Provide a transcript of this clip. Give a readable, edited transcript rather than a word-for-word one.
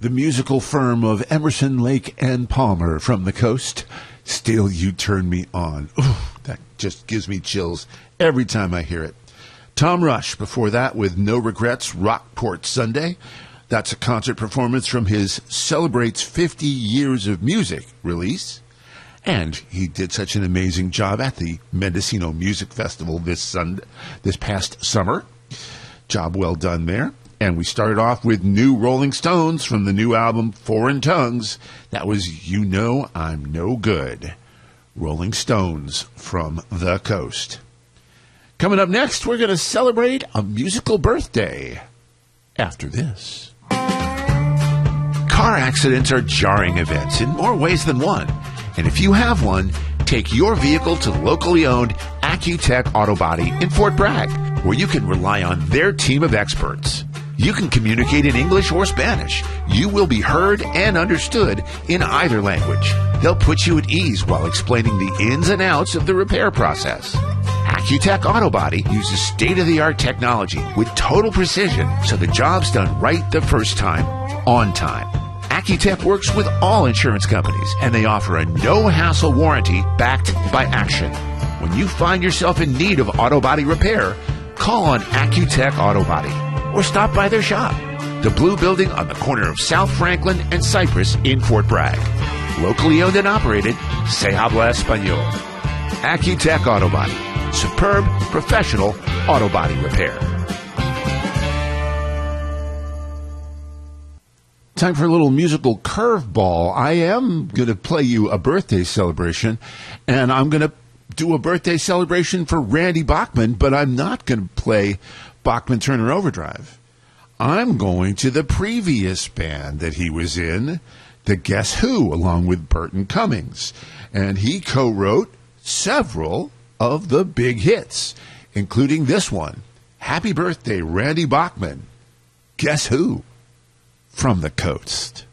The musical firm of Emerson, Lake, and Palmer from the coast. Still You Turn Me On. Ooh, that just gives me chills every time I hear it. Tom Rush before that with No Regrets, Rockport Sunday. That's a concert performance from his Celebrates 50 Years of Music release. And he did such an amazing job at the Mendocino Music Festival this past summer. Job well done there. And we started off with new Rolling Stones from the new album Foreign Tongues. That was You Know I'm No Good. Rolling Stones from the coast. Coming up next, we're going to celebrate a musical birthday. After this. Car accidents are jarring events in more ways than one. And if you have one, take your vehicle to locally owned Accutech Auto Body in Fort Bragg, where you can rely on their team of experts. You can communicate in English or Spanish. You will be heard and understood in either language. They'll put you at ease while explaining the ins and outs of the repair process. Accutech Auto Body uses state-of-the-art technology with total precision, so the job's done right the first time, on time. Accutech works with all insurance companies, and they offer a no-hassle warranty backed by action. When you find yourself in need of auto body repair, call on Accutech Auto Body or stop by their shop, the Blue Building on the corner of South Franklin and Cypress in Fort Bragg. Locally owned and operated, Se Habla Español. Accutech Auto Body. Superb, professional auto body repair. Time for a little musical curveball. I am going to play you a birthday celebration, and I'm going to do a birthday celebration for Randy Bachman, but I'm not going to play Bachman Turner Overdrive. I'm going to the previous band that he was in, the Guess Who, along with Burton Cummings. And he co-wrote several of the big hits, including this one. Happy birthday, Randy Bachman. Guess Who? From the coast.